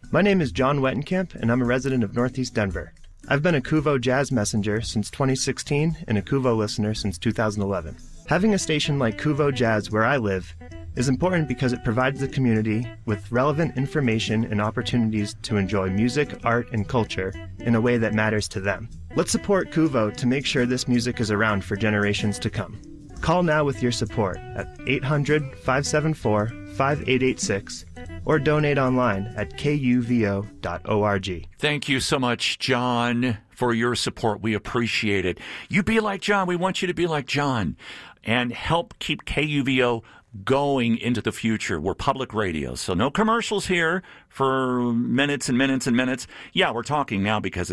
My name is John Wettenkamp, and I'm a resident of Northeast Denver. I've been a Kuvo Jazz Messenger since 2016 and a Kuvo listener since 2011. Having a station like Kuvo Jazz where I live is important because it provides the community with relevant information and opportunities to enjoy music, art, and culture in a way that matters to them. Let's support Kuvo to make sure this music is around for generations to come. Call now with your support at 800-574-5886 or donate online at kuvo.org. Thank you so much, John, for your support. We appreciate it. You be like John. We want you to be like John and help keep KUVO going into the future. We're public radio, so no commercials here for minutes and minutes and minutes. Yeah, we're talking now because